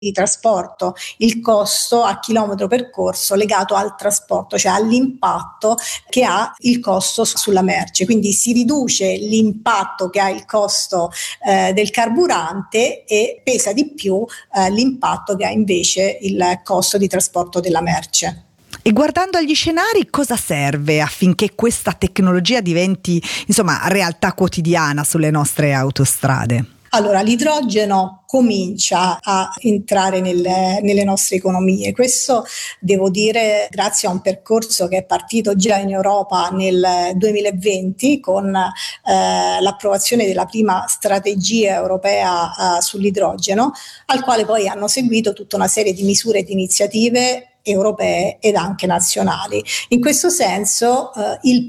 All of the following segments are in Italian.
di trasporto il costo a chilometro percorso legato al trasporto, cioè all'impatto che ha il costo sulla merce. Quindi si riduce l'impatto che ha il costo del carburante e pesa di più l'impatto che ha invece il costo di trasporto della merce. E guardando agli scenari, cosa serve affinché questa tecnologia diventi, realtà quotidiana sulle nostre autostrade? Allora, l'idrogeno comincia a entrare nelle nostre economie. Questo devo dire grazie a un percorso che è partito già in Europa nel 2020 con l'approvazione della prima strategia europea sull'idrogeno, al quale poi hanno seguito tutta una serie di misure e di iniziative europee ed anche nazionali. In questo senso il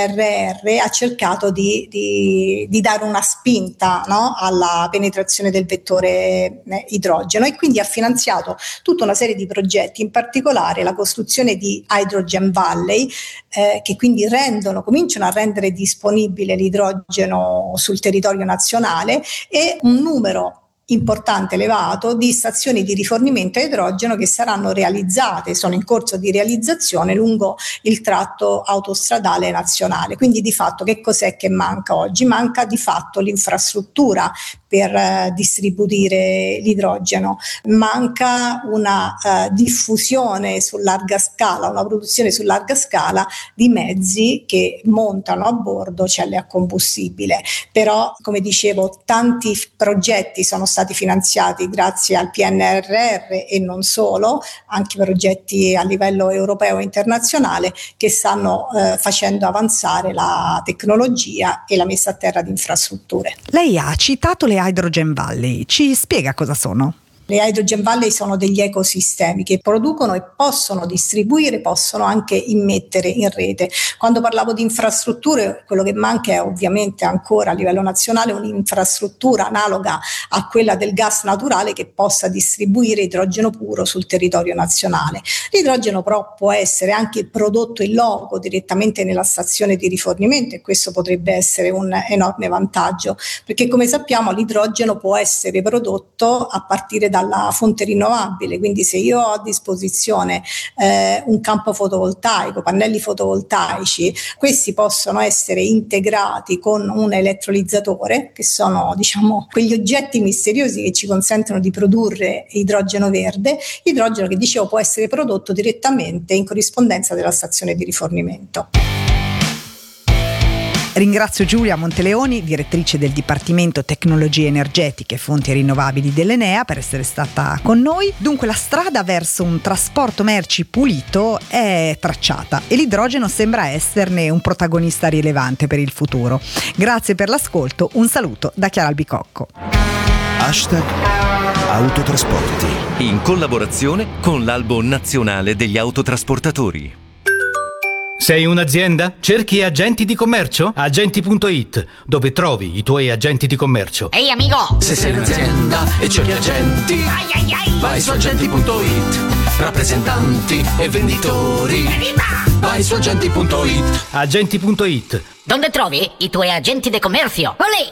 PNRR ha cercato di dare una spinta, no, alla penetrazione del vettore idrogeno e quindi ha finanziato tutta una serie di progetti, in particolare la costruzione di Hydrogen Valley che quindi cominciano a rendere disponibile l'idrogeno sul territorio nazionale e un numero importante, elevato, di stazioni di rifornimento a idrogeno che saranno realizzate, sono in corso di realizzazione lungo il tratto autostradale nazionale. Quindi di fatto che cos'è che manca oggi? Manca di fatto l'infrastruttura per distribuire l'idrogeno, manca una diffusione su larga scala, una produzione su larga scala di mezzi che montano a bordo celle a combustibile. Però, come dicevo, tanti progetti sono stati finanziati grazie al PNRR e non solo, anche progetti a livello europeo e internazionale che stanno facendo avanzare la tecnologia e la messa a terra di infrastrutture. Lei ha citato le Hydrogen Valley, ci spiega cosa sono? Le Hydrogen Valley sono degli ecosistemi che producono e possono distribuire, possono anche immettere in rete. Quando parlavo di infrastrutture, quello che manca è ovviamente ancora a livello nazionale un'infrastruttura analoga a quella del gas naturale che possa distribuire idrogeno puro sul territorio nazionale. L'idrogeno però può essere anche prodotto in loco direttamente nella stazione di rifornimento e questo potrebbe essere un enorme vantaggio, perché come sappiamo l'idrogeno può essere prodotto a partire dalla fonte rinnovabile, quindi se io ho a disposizione un campo fotovoltaico, pannelli fotovoltaici, questi possono essere integrati con un elettrolizzatore, che sono quegli oggetti misteriosi che ci consentono di produrre idrogeno verde, idrogeno che dicevo può essere prodotto direttamente in corrispondenza della stazione di rifornimento. Ringrazio Giulia Monteleoni, direttrice del Dipartimento Tecnologie Energetiche e Fonti Rinnovabili dell'Enea, per essere stata con noi. Dunque la strada verso un trasporto merci pulito è tracciata e l'idrogeno sembra esserne un protagonista rilevante per il futuro. Grazie per l'ascolto, un saluto da Chiara Albicocco. #Autotrasporti, in collaborazione con l'Albo Nazionale degli Autotrasportatori. Sei un'azienda? Cerchi agenti di commercio? Agenti.it, dove trovi i tuoi agenti di commercio. Ehi amico! Se sei un'azienda e cerchi agenti, vai su agenti.it. Rappresentanti e venditori, vai su agenti.it. Agenti.it. Dove trovi i tuoi agenti di commercio? Olè!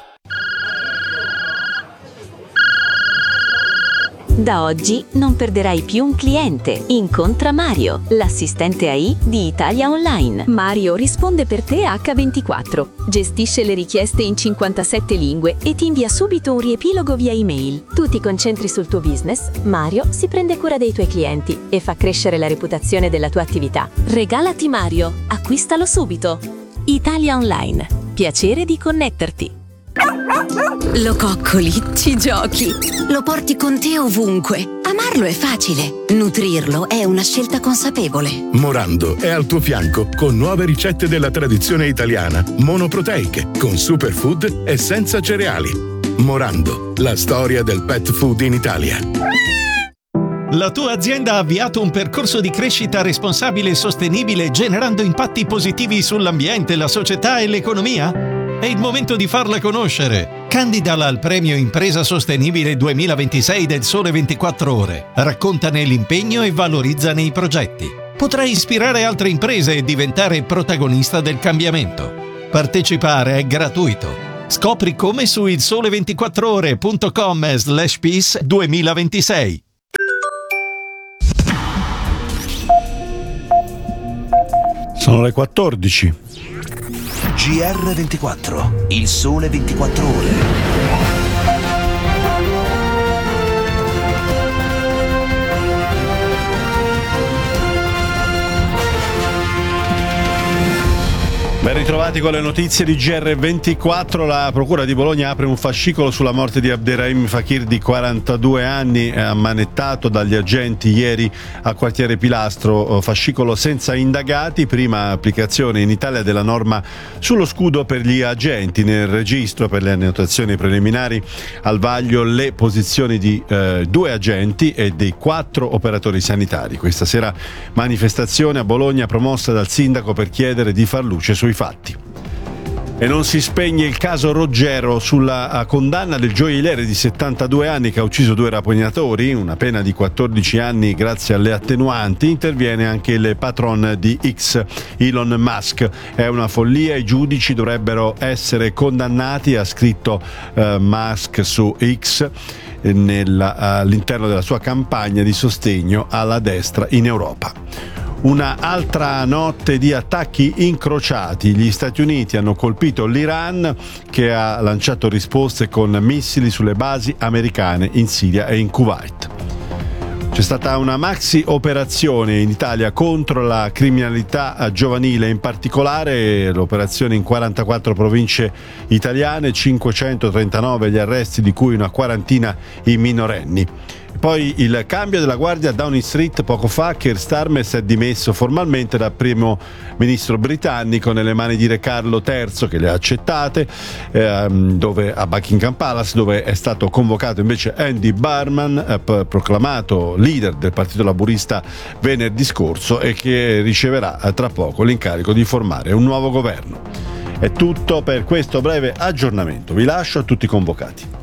Da oggi non perderai più un cliente. Incontra Mario, l'assistente AI di Italia Online. Mario risponde per te H24, gestisce le richieste in 57 lingue e ti invia subito un riepilogo via email. Tu ti concentri sul tuo business, Mario si prende cura dei tuoi clienti e fa crescere la reputazione della tua attività. Regalati Mario, acquistalo subito. Italia Online, piacere di connetterti. Lo coccoli, ci giochi, lo porti con te ovunque. Amarlo è facile, nutrirlo è una scelta consapevole. Morando è al tuo fianco con nuove ricette della tradizione italiana, monoproteiche, con superfood e senza cereali. Morando, la storia del pet food in Italia. La tua azienda ha avviato un percorso di crescita responsabile e sostenibile generando impatti positivi sull'ambiente, la società e l'economia? È il momento di farla conoscere. Candidala al premio Impresa Sostenibile 2026 del Sole 24 Ore. Raccontane l'impegno e valorizzane i progetti. Potrai ispirare altre imprese e diventare protagonista del cambiamento. Partecipare è gratuito. Scopri come su ilsole24ore.com/peace 2026. Sono le 14. GR24, il sole 24 ore. Ben ritrovati con le notizie di GR24. La Procura di Bologna apre un fascicolo sulla morte di Abderrahim Fakir di 42 anni, ammanettato dagli agenti ieri a quartiere Pilastro. Fascicolo senza indagati, prima applicazione in Italia della norma sullo scudo per gli agenti. Nel registro per le annotazioni preliminari al vaglio le posizioni di 2 agenti e dei 4 operatori sanitari. Questa sera manifestazione a Bologna promossa dal sindaco per chiedere di far luce sui fatti. E non si spegne il caso Roggero sulla condanna del gioielliere di 72 anni che ha ucciso 2 rapinatori, una pena di 14 anni grazie alle attenuanti. Interviene anche il patron di X, Elon Musk. È una follia, i giudici dovrebbero essere condannati, ha scritto Musk su X all'interno della sua campagna di sostegno alla destra in Europa. Una altra notte di attacchi incrociati. Gli Stati Uniti hanno colpito l'Iran, che ha lanciato risposte con missili sulle basi americane in Siria e in Kuwait. C'è stata una maxi operazione in Italia contro la criminalità giovanile, in particolare l'operazione in 44 province italiane, 539 gli arresti, di cui una quarantina i minorenni. Poi il cambio della guardia a Downing Street poco fa. Keir Starmer si è dimesso formalmente da primo ministro britannico nelle mani di Re Carlo III, che le ha accettate, dove a Buckingham Palace, dove è stato convocato invece Andy Barman, proclamato leader del Partito Laburista venerdì scorso, e che riceverà tra poco l'incarico di formare un nuovo governo. È tutto per questo breve aggiornamento. Vi lascio a tutti i convocati.